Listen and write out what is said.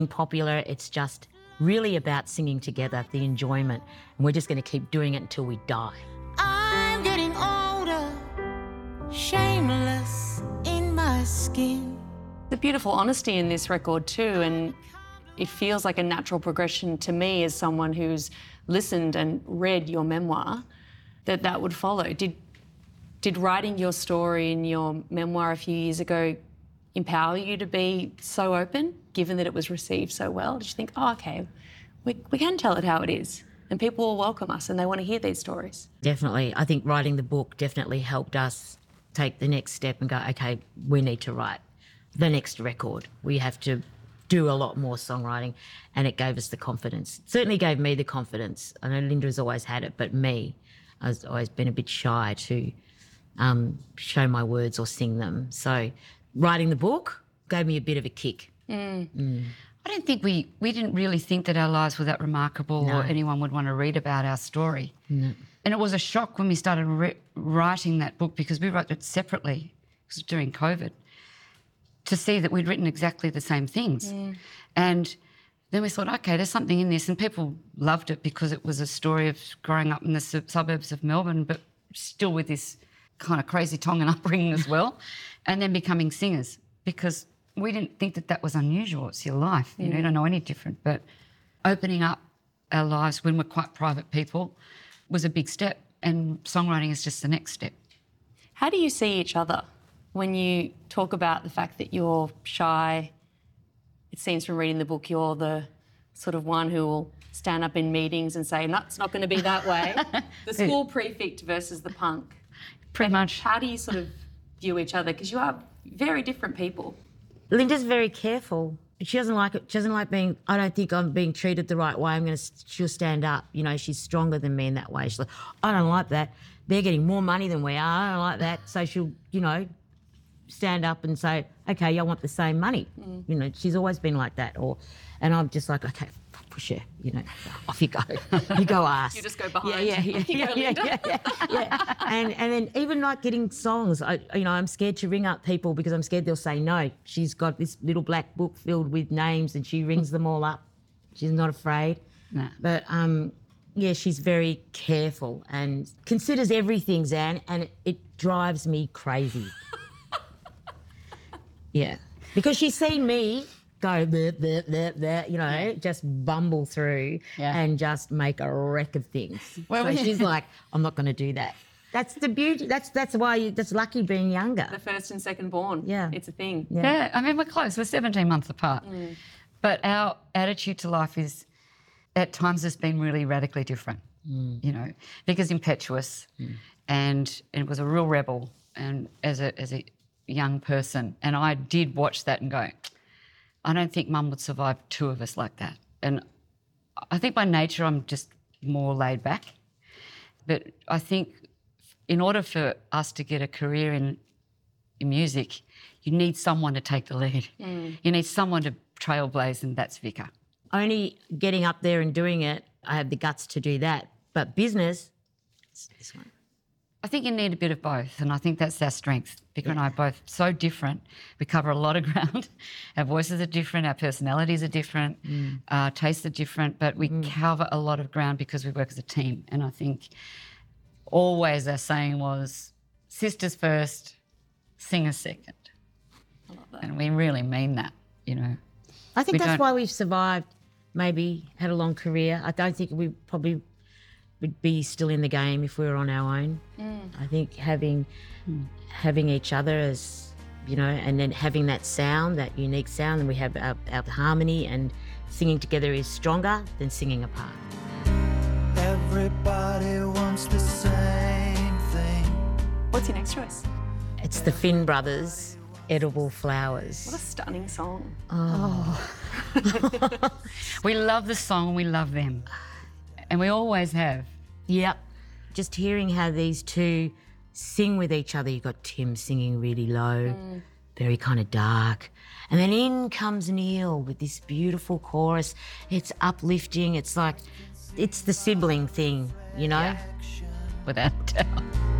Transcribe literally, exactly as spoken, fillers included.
Popular, it's just really about singing together, the enjoyment, and we're just going to keep doing it until we die. I'm getting older, shameless in my skin. The beautiful honesty in this record too, and it feels like a natural progression to me as someone who's listened and read your memoir, that that would follow. Did, did writing your story in your memoir a few years ago empower you to be so open, given that it was received so well? Did you think, oh, OK, we, we can tell it how it is and people will welcome us and they want to hear these stories? Definitely. I think writing the book definitely helped us take the next step and go, OK, we need to write the next record. We have to do a lot more songwriting, and it gave us the confidence. It certainly gave me the confidence. I know Linda's always had it, but me, I've always been a bit shy to um, show my words or sing them. So writing the book gave me a bit of a kick. Mm. Mm. I don't think we, we didn't really think that our lives were that remarkable no. or anyone would want to read about our story. No. And it was a shock when we started re- writing that book, because we wrote it separately, because it was during COVID, to see that we'd written exactly the same things. Mm. And then we thought, OK, there's something in this. And people loved it because it was a story of growing up in the sub- suburbs of Melbourne, but still with this kind of crazy Tongan upbringing as well, and then becoming singers, because we didn't think that that was unusual. It's your life. You know, you don't know any different. But opening up our lives when we're quite private people was a big step, and songwriting is just the next step. How do you see each other when you talk about the fact that you're shy? It seems from reading the book you're the sort of one who will stand up in meetings and say, no, it's not going to be that way. The school prefect versus the punk. Pretty much. How do you sort of view each other? Because you are very different people. Linda's very careful. She doesn't like it. She doesn't like being, I don't think I'm being treated the right way. I'm going to, she'll stand up. You know, she's stronger than me in that way. She's like, I don't like that. They're getting more money than we are. I don't like that. So she'll, you know, stand up and say, OK, I want the same money. Mm. You know, she's always been like that. Or, and I'm just like, OK, push her, you know, off you go. You go ask. You just go behind. Yeah, yeah, yeah, you yeah, go, yeah, yeah, yeah, yeah. And, and then even like getting songs, I, you know, I'm scared to ring up people because I'm scared they'll say no. She's got this little black book filled with names and she rings them all up. She's not afraid. No. But, um, yeah, she's very careful and considers everything, Zan, and it, it drives me crazy. Yeah, because she's seen me go, bleh, bleh, bleh, bleh, you know, yeah. just bumble through yeah. and just make a wreck of things. Well, so she's like, I'm not going to do that. That's the beauty. That's that's why you, that's lucky being younger. The first and second born. Yeah. It's a thing. Yeah, yeah, I mean, we're close. We're seventeen months apart. Mm. But our attitude to life is, at times, has been really radically different, mm. you know, because impetuous mm. and, and was a real rebel and as a as a young person. And I did watch that and go, I don't think Mum would survive two of us like that. And I think by nature I'm just more laid back. But I think in order for us to get a career in, in music, you need someone to take the lead. Mm. You need someone to trailblaze, and that's Vika. Only getting up there and doing it, I have the guts to do that. But business, it's this one. I think you need a bit of both, and I think that's our strength. Vika yeah. and I are both so different. We cover a lot of ground. Our voices are different, our personalities are different, mm. our tastes are different, but we mm. cover a lot of ground because we work as a team. And I think always our saying was, sisters first, singers second. I love that. And we really mean that, you know. I think we that's don't... why we've survived, maybe had a long career. I don't think we probably would be still in the game if we were on our own. Mm. I think having mm. having each other as, you know, and then having that sound, that unique sound, and we have our, our harmony, and singing together is stronger than singing apart. Everybody wants the same thing. What's your next choice? It's the Finn Brothers, Edible Flowers. What a stunning song. Oh. We love the song, we love them. And we always have. Yep. Just hearing how these two sing with each other. You've got Tim singing really low, mm. very kind of dark. And then in comes Neil with this beautiful chorus. It's uplifting. It's like, it's the sibling thing, you know? Yeah. Without doubt.